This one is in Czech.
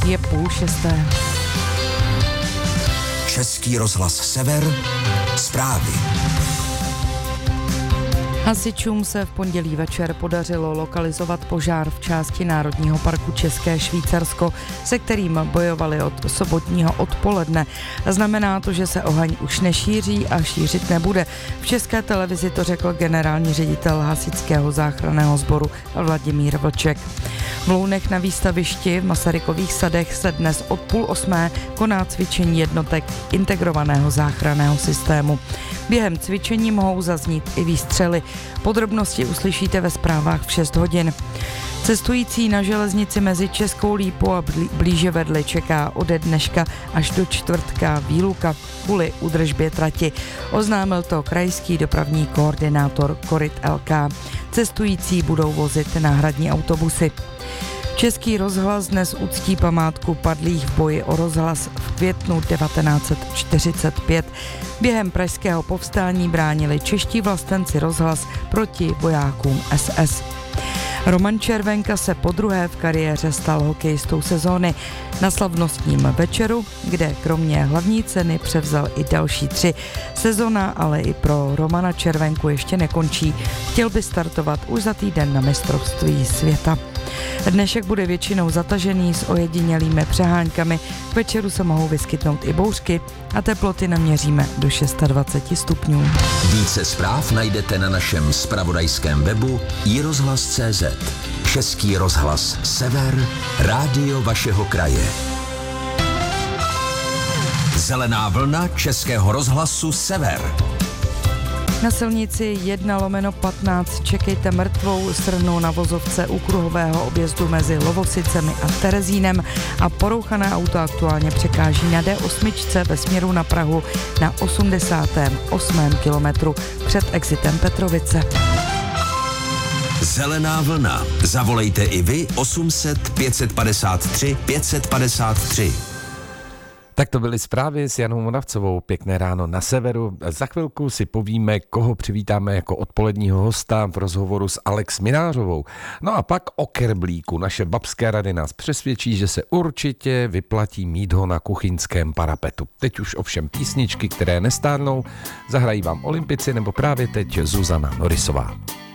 je 5:30. Český rozhlas Sever, zprávy. Hasičům se v pondělí večer podařilo lokalizovat požár v části Národního parku České Švýcarsko, se kterým bojovali od sobotního odpoledne. Znamená to, že se oheň už nešíří a šířit nebude. V České televizi to řekl generální ředitel Hasičského záchranného sboru Vladimír Vlček. V Lounech na výstavišti v Masarykových sadech se dnes od 7:30 koná cvičení jednotek integrovaného záchranného systému. Během cvičení mohou zaznít i výstřely. Podrobnosti uslyšíte ve zprávách v 6 hodin. Cestující na železnici mezi Českou Lípou a Blíževedli čeká ode dneška až do čtvrtka výluka kvůli údržbě trati. Oznámil to krajský dopravní koordinátor Koryt LK. Cestující budou vozit náhradní autobusy. Český rozhlas dnes uctí památku padlých v boji o rozhlas v květnu 1945. Během pražského povstání bránili čeští vlastenci rozhlas proti vojákům SS. Roman Červenka se podruhé v kariéře stal hokejistou sezóny. Na slavnostním večeru, kde kromě hlavní ceny převzal i další 3. Sezona ale i pro Romana Červenku ještě nekončí. Chtěl by startovat už za týden na mistrovství světa. Dnešek bude většinou zatažený s ojedinělými přeháňkami. K večeru se mohou vyskytnout i bouřky a teploty naměříme do 26 stupňů. Více zpráv najdete na našem zpravodajském webu iRozhlas.cz. Český rozhlas Sever, rádio vašeho kraje. Zelená vlna Českého rozhlasu Sever. Na silnici 1/15 čekejte mrtvou srnu na vozovce u kruhového objezdu mezi Lovosicemi a Terezínem a porouchané auto aktuálně překáží na D8 ve směru na Prahu na 88. kilometru před exitem Petrovice. Zelená vlna. Zavolejte i vy 800 553 553. Tak to byly zprávy s Janou Moravcovou. Pěkné ráno na Severu. Za chvilku si povíme, koho přivítáme jako odpoledního hosta v rozhovoru s Alex Minářovou. No a pak o kerblíku. Naše babské rady nás přesvědčí, že se určitě vyplatí mít ho na kuchyňském parapetu. Teď už ovšem písničky, které nestárnou, zahrají vám Olympici nebo právě teď Zuzana Norisová.